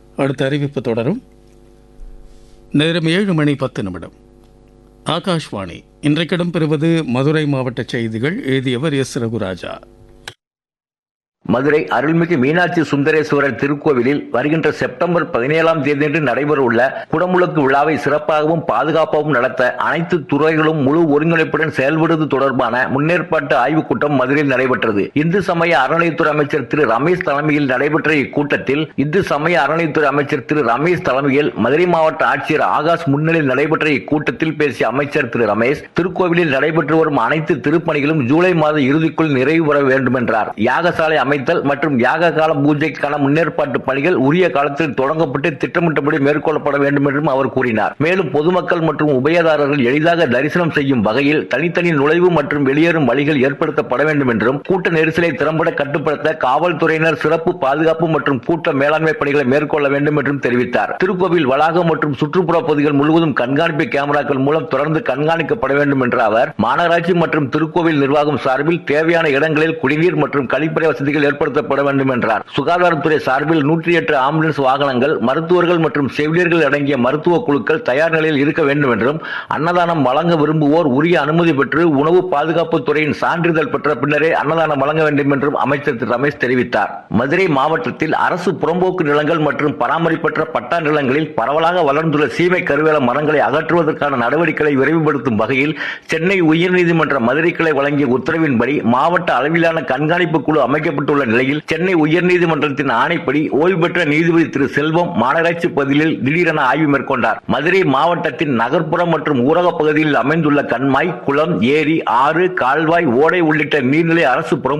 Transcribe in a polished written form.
அடுத்த அறிவிப்பு தொடரும். நேரம் 7:10. ஆகாஷ்வாணி. இன்றைக்கு இடம்பெறுவது மதுரை மாவட்ட செய்திகள். எழுதியவர் எஸ். ரகுராஜா. மதுரை அருள்மிகு மீனாட்சி சுந்தரேஸ்வரர் திருக்கோவிலில் வருகின்ற செப்டம்பர் 17ஆம் தேதியன்று நடைபெறவுள்ள குடமுழுக்கு விழாவை சிறப்பாகவும் பாதுகாப்பாகவும் நடத்த அனைத்து துறைகளும் முழு ஒருங்கிணைப்புடன் செயல்படுவது தொடர்பான முன்னேற்பாட்டு ஆய்வுக் கூட்டம் மதுரையில் நடைபெற்றது. இந்து சமய அறநிலையத்துறை அமைச்சர் திரு ரமேஷ் தலைமையில் நடைபெற்ற இக்கூட்டத்தில் இந்து சமய அறநிலையத்துறை அமைச்சர் திரு ரமேஷ் தலைமையில் மதுரை மாவட்ட ஆட்சியர் ஆகாஷ் முன்னிலையில் நடைபெற்ற இக்கூட்டத்தில் பேசிய அமைச்சர் திரு ரமேஷ், திருக்கோவிலில் நடைபெற்று வரும் அனைத்து திருப்பணிகளும் ஜூலை மாத இறுதிக்குள் நிறைவு பெற வேண்டும் என்றார். யாகசாலை அமைத்தல் மற்றும் யாக கால பூஜைக்கான முன்னேற்பாட்டு பணிகள் உரிய காலத்தில் தொடங்கப்பட்டு திட்டமிட்டபடி மேற்கொள்ளப்பட வேண்டும் என்றும் அவர் கூறினார். மேலும் பொதுமக்கள் மற்றும் உபயதாரர்கள் எளிதாக தரிசனம் செய்யும் வகையில் தனித்தனி நுழைவு மற்றும் வெளியேறும் வழிகள் ஏற்படுத்தப்பட வேண்டும் என்றும், கூட்ட நெரிசலை திறம்பட கட்டுப்படுத்த காவல்துறையினர் சிறப்பு பாதுகாப்பு மற்றும் கூட்ட மேலாண்மை பணிகளை மேற்கொள்ள வேண்டும் என்றும் தெரிவித்தார். திருக்கோவில் வளாகம் மற்றும் சுற்றுப்புற பகுதிகள் முழுவதும் கண்காணிப்பு கேமராக்கள் மூலம் தொடர்ந்து கண்காணிக்கப்பட வேண்டும் என்ற அவர், மாநகராட்சி மற்றும் திருக்கோவில் நிர்வாகம் சார்பில் தேவையான இடங்களில் குடிநீர் மற்றும் கழிப்பறை வசதிகள் ஏற்படுத்தப்பட வேண்டும் என்றார். சுகாதாரத்துறை சார்பில் 108 ஆம்புலன்ஸ் வாகனங்கள், மருத்துவர்கள் மற்றும் செவிலியர்கள் அடங்கிய மருத்துவ குழுக்கள் தயார் நிலையில் இருக்க வேண்டும் என்றும், அன்னதானம் வழங்க விரும்புவோர் உரிய அனுமதி பெற்று உணவு பாதுகாப்பு துறையின் சான்றிதழ் பெற்ற பின்னரே அன்னதானம் வழங்க வேண்டும் என்றும் அமைச்சர் திரு ரமேஷ் தெரிவித்தார். மதுரை மாவட்டத்தில் அரசு புறம்போக்கு நிலங்கள் மற்றும் பராமரிப்பற்ற பட்டா நிலங்களில் பரவலாக வளர்ந்துள்ள சீமை கருவேல மரங்களை அகற்றுவதற்கான நடவடிக்கைகளை விரைவுபடுத்தும் வகையில் சென்னை உயர்நீதிமன்ற மதுரை கிளை வழங்கிய உத்தரவின்படி மாவட்ட அளவிலான கண்காணிப்பு குழு அமைக்கப்பட்டுள்ள நிலையில் சென்னை உயர்நீதிமன்றத்தின் ஆணைப்படி ஓய்வு பெற்ற நீதிபதி திரு செல்வம் மாநகராட்சி பகுதியில் திடீரென ஆய்வு மேற்கொண்டார். மதுரை மாவட்டத்தின் நகர்ப்புற மற்றும் ஊரக பகுதிகளில் அமைந்துள்ள கண்மாய், குளம், ஏரி, ஆறு, கால்வாய், ஓடை உள்ளிட்ட நீர்நிலை அரசு